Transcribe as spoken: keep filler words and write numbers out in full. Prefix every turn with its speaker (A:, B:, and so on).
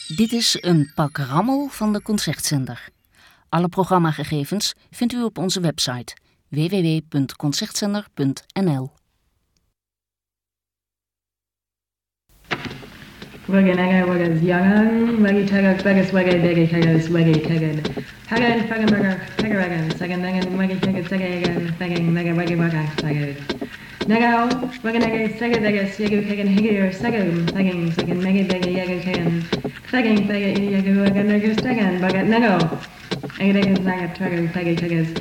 A: Dit is een pak rammel van de Concertzender. Alle programmagegevens vindt u op onze website w w w punt concertzender punt n l.
B: Waganaga wagas yagan, wagi tagak bagas wagay begi tagas wagi tagad. Hagan fagamburger, tagaragan, sagan nagan, wagi tagad sagagan, faging mega wagi waga tagad. Nagao, waganaga sagagas, yagu kagan higir sagum, faging sagan mega begi yagu kagan, faging faga yagu waganaga sagan, bagat nago. Agagan zagat tagu fagi tagas.